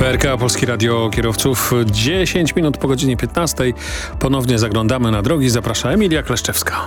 PRK, Polskie Radio Kierowców. 10 minut po godzinie 15. Ponownie zaglądamy na drogi. Zaprasza Emilia Kleszczewska.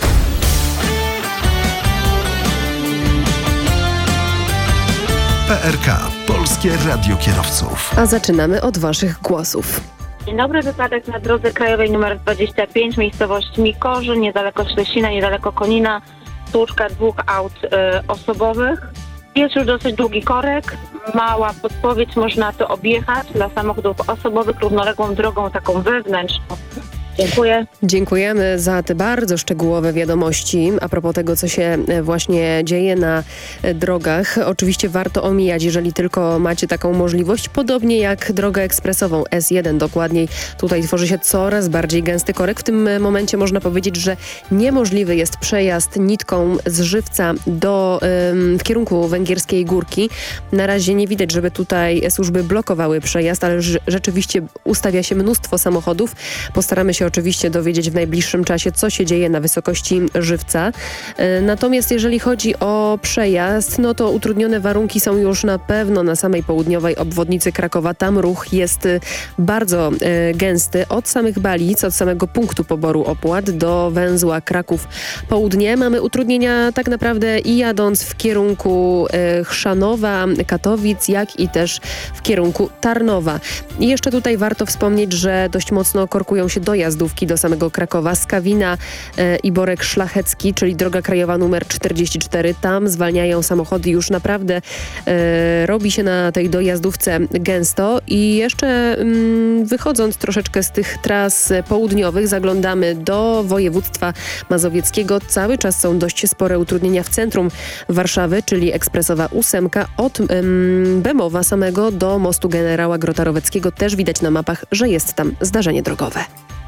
PRK, Polskie Radio Kierowców. A zaczynamy od waszych głosów. Dzień dobry, wypadek na drodze krajowej nr 25, miejscowość Mikorzy, niedaleko Ślesina, niedaleko Konina, stłuczka dwóch aut osobowych. Jest już dosyć długi korek, mała podpowiedź, można to objechać dla samochodów osobowych równoległą drogą taką wewnętrzną. Dziękuję. Dziękujemy za te bardzo szczegółowe wiadomości a propos tego, co się właśnie dzieje na drogach. Oczywiście warto omijać, jeżeli tylko macie taką możliwość, podobnie jak drogę ekspresową S1 dokładniej. Tutaj tworzy się coraz bardziej gęsty korek. W tym momencie można powiedzieć, że niemożliwy jest przejazd nitką z Żywca w kierunku Węgierskiej Górki. Na razie nie widać, żeby tutaj służby blokowały przejazd, ale rzeczywiście ustawia się mnóstwo samochodów. Postaramy się oczywiście dowiedzieć w najbliższym czasie, co się dzieje na wysokości Żywca. Natomiast jeżeli chodzi o przejazd, no to utrudnione warunki są już na pewno na samej południowej obwodnicy Krakowa. Tam ruch jest bardzo gęsty. Od samych Balic, od samego punktu poboru opłat do węzła Kraków Południe. Mamy utrudnienia tak naprawdę i jadąc w kierunku Chrzanowa, Katowic, jak i też w kierunku Tarnowa. I jeszcze tutaj warto wspomnieć, że dość mocno korkują się dojazdówki do samego Krakowa, Skawina i Borek Szlachecki, czyli droga krajowa nr 44. Tam zwalniają samochody, już naprawdę robi się na tej dojazdówce gęsto. I jeszcze wychodząc troszeczkę z tych tras południowych, zaglądamy do województwa mazowieckiego. Cały czas są dość spore utrudnienia w centrum Warszawy, czyli ekspresowa 8 od Bemowa samego do mostu generała Grota-Roweckiego. Też widać na mapach, że jest tam zdarzenie drogowe.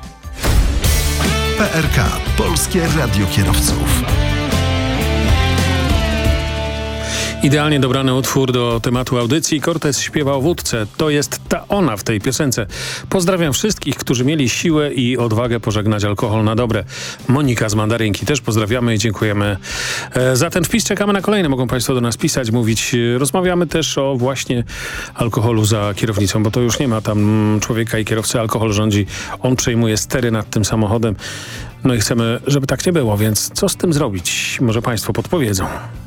PRK, Polskie Radio Kierowców. Idealnie dobrany utwór do tematu audycji. Cortez śpiewa o wódce. To jest ta ona w tej piosence. Pozdrawiam wszystkich, którzy mieli siłę i odwagę pożegnać alkohol na dobre. Monika z Mandarynki też pozdrawiamy i dziękujemy za ten wpis. Czekamy na kolejne. Mogą Państwo do nas pisać, mówić. Rozmawiamy też o właśnie alkoholu za kierownicą, bo to już nie ma tam człowieka i kierowcy. Alkohol rządzi. On przejmuje stery nad tym samochodem. No i chcemy, żeby tak nie było, więc co z tym zrobić? Może Państwo podpowiedzą.